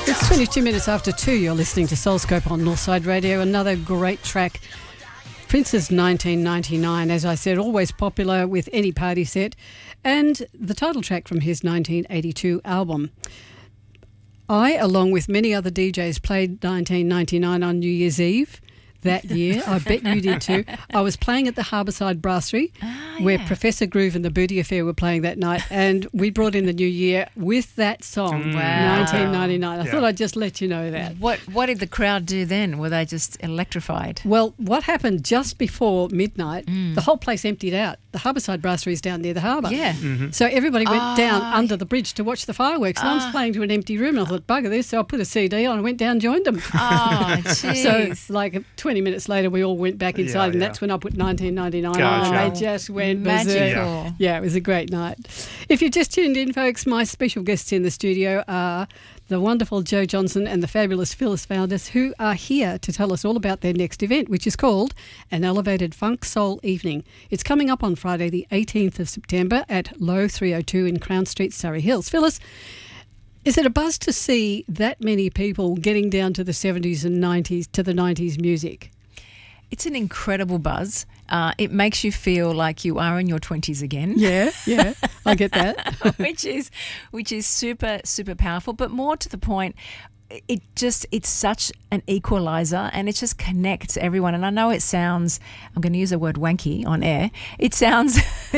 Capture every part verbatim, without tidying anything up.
It's twenty-two minutes after two. You're listening to Soulscope on Northside Radio. Another great track. Prince's nineteen ninety-nine, as I said, always popular with any party set. And the title track from his nineteen eighty-two album. I, along with many other D Js, played nineteen ninety-nine on New Year's Eve that year. I bet you did too. I was playing at the Harbourside Brasserie, ah, where yeah. Professor Groove and the Booty Affair were playing that night, and we brought in the new year with that song, Mm. wow. nineteen ninety-nine. I Yeah. thought I'd just let you know that. What What did the crowd do then? Were they just electrified? Well, what happened just before midnight, Mm. the whole place emptied out. The Harbourside Brasserie is down near the harbour. Yeah. Mm-hmm. So everybody went Ah. down under the bridge to watch the fireworks. And I was Ah. playing to an empty room, and I thought, bugger this. So I put a C D on and went down and joined them. Oh, So, jeez. like, twenty minutes later, we all went back inside, Yeah, and yeah. that's when I put nineteen ninety-nine Gotcha. on, and they just went berserk. Magical. Yeah, it was a great night. If you've just tuned in, folks, my special guests in the studio are the wonderful Joe Johnson and the fabulous Phyllis Founders, who are here to tell us all about their next event, which is called An Elevated Funk Soul Evening. It's coming up on Friday, the eighteenth of September at Low three oh two in Crown Street, Surrey Hills. Phyllis, is it a buzz to see that many people getting down to the seventies and nineties, to the nineties music? It's an incredible buzz. Uh, it makes you feel like you are in your twenties again. Yeah, yeah, I get that. which is which is super, super powerful. But more to the point, it just it's such an equalizer, and it just connects everyone. And I know it sounds, I'm going to use the word wanky on air. It sounds,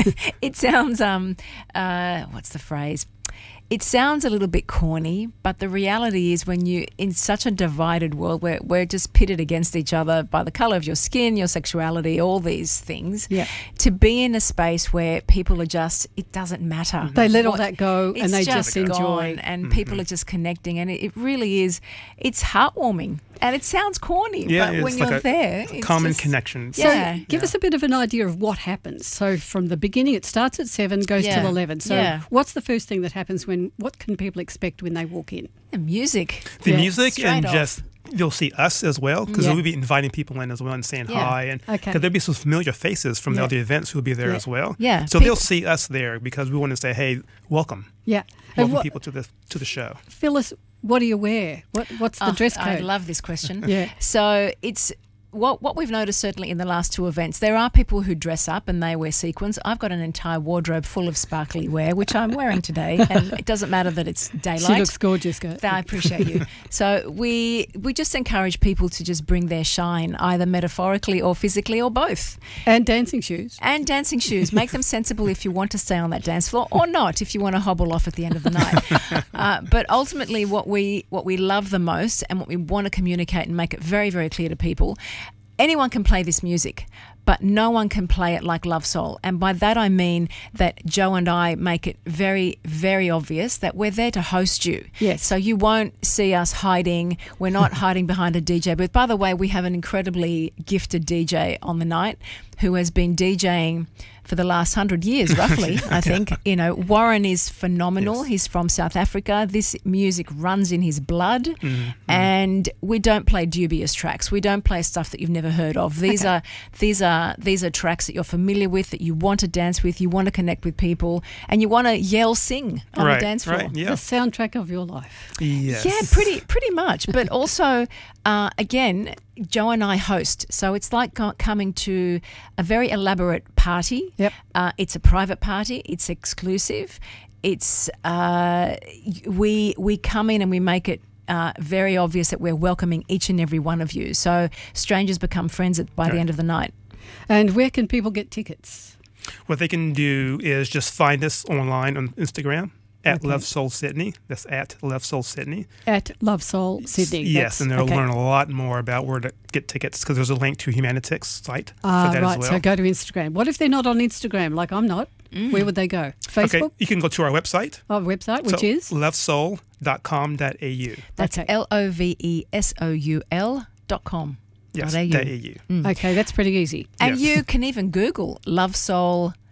it sounds, um, uh, what's the phrase? It sounds a little bit corny, but the reality is when you're in such a divided world where we're just pitted against each other by the colour of your skin, your sexuality, all these things, Yeah. to be in a space where people are just, it doesn't matter. They let all What- that go and it's they just enjoy. gone, and people are just connecting, and it, it really is, it's heartwarming. And it sounds corny, Yeah, but it's when like you're a there, it's common just, connection. So Yeah. give us a bit of an idea of what happens. So from the beginning, it starts at seven, goes Yeah. till eleven. So Yeah. what's the first thing that happens when, what can people expect when they walk in? The music. The Yeah. music Straight and off. just you'll see us as well, because Yeah. we'll be inviting people in as well and saying Yeah. hi, and Okay. because there'll be some familiar faces from Yeah. the other events who'll be there Yeah. as well. Yeah. So People- they'll see us there because we want to say, hey, welcome, Yeah. And welcome what, people to the to the show. Phyllis, what do you wear? What What's the Oh, dress I code? love this question. Yeah. So it's what what we've noticed certainly in the last two events. There are people who dress up and they wear sequins. I've got an entire wardrobe full of sparkly wear, which I'm wearing today, and it doesn't matter that it's daylight. She looks gorgeous, girl. I appreciate you. So we we just encourage people to just bring their shine, either metaphorically or physically or both. And dancing shoes. And dancing shoes. Make them sensible if you want to stay on that dance floor, or not if you want to hobble off at the end of the night. uh, but ultimately, what we what we love the most, and what we want to communicate and make it very, very clear to people, anyone can play this music, but no one can play it like Love Soul. And by that I mean that Joe and I make it very, very obvious that we're there to host you. Yes. So you won't see us hiding. We're not hiding behind a D J booth. By the way, we have an incredibly gifted D J on the night who has been DJing for the last hundred years, roughly, I think. You know, Warren is phenomenal. Yes. He's from South Africa. This music runs in his blood. Mm-hmm. And we don't play dubious tracks. We don't play stuff that you've never heard of. These Okay. are these are these are tracks that you're familiar with, that you want to dance with, you want to connect with people, and you want to yell, sing on right, the dance floor. right, The yeah, soundtrack of your life. yes. Yeah, pretty pretty much. But also, uh, again, Joe and I host, so it's like co- coming to a very elaborate party. Yep. Uh, it's a private party. It's exclusive. It's uh, we we come in and we make it uh, very obvious that we're welcoming each and every one of you. So strangers become friends at, by the Right. end of the night. And where can people get tickets? What they can do is just find us online on Instagram at Okay. Love Soul Sydney. That's at Love Soul Sydney. At Love Soul Sydney. Yes, That's- and they'll okay. learn a lot more about where to get tickets, because there's a link to Humanitix site Ah, for that right. as well. So go to Instagram. What if they're not on Instagram, like I'm not? Where would they go? Facebook? Okay, you can go to our website, Our website, which so is? love soul dot com dot a u. That's Okay. L O V E S O U L dot com. Yes, Dot A U. dot A U. Okay, that's pretty easy. And Yes. you can even Google Love Soul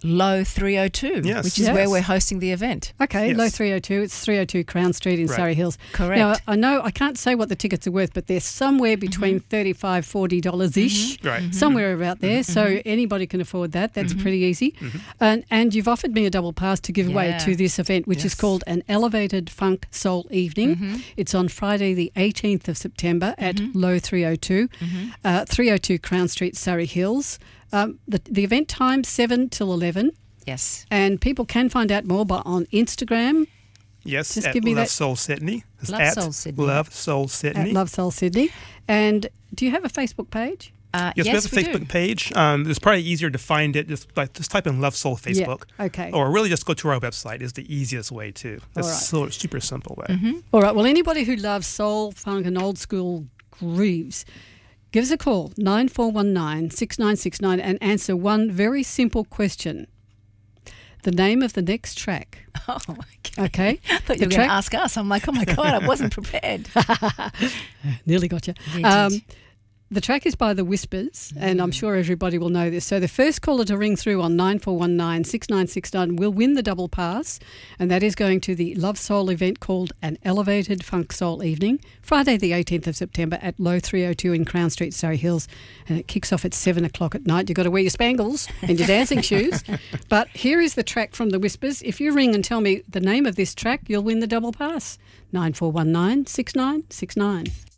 Low three oh two, Yes. which is Yes. where we're hosting the event. Okay, Yes. Low three oh two. It's three oh two Crown Street in Right. Surrey Hills. Correct. Now, I know I can't say what the tickets are worth, but they're somewhere between Mm-hmm. thirty-five dollars, forty dollars ish. Right. Somewhere about there, so anybody can afford that. That's pretty easy. And and you've offered me a double pass to give away Yeah. to this event, which is Yes. called an Elevated Funk Soul Evening. It's on Friday, the eighteenth of September at Low three oh two, uh, three oh two Crown Street, Surrey Hills. Um, the, the event time seven till eleven, Yes. and people can find out more by on Instagram Yes. Just at give me Love that- Soul Sydney. It's Love at Soul Sydney. Love Soul at Sydney. Love Soul Sydney. And do you have a Facebook page? Uh, Yes, we have a we Facebook do. page. Um, it's probably easier to find it. Just like just type in Love Soul Facebook, Yeah. Okay. or really just go to our website. Is the easiest way too. That's All right. so super simple way. Mm-hmm. All right. Well, anybody who loves soul, funk, and old school grooves, give us a call, nine four one nine, six nine six nine, and answer one very simple question. The name of the next track. Oh, okay. Okay? I thought The you were going track- to ask us. I'm like, oh my God, I wasn't prepared. Nearly got you. You Um, did. the track is by The Whispers, and I'm sure everybody will know this. So the first caller to ring through on nine four one nine, six nine six nine will win the double pass, and that is going to the Love Soul event called An Elevated Funk Soul Evening, Friday the eighteenth of September at Low three oh two in Crown Street, Surrey Hills, and it kicks off at seven o'clock at night. You've got to wear your spangles and your dancing shoes. But here is the track from The Whispers. If you ring and tell me the name of this track, you'll win the double pass. nine four one nine, six nine six nine.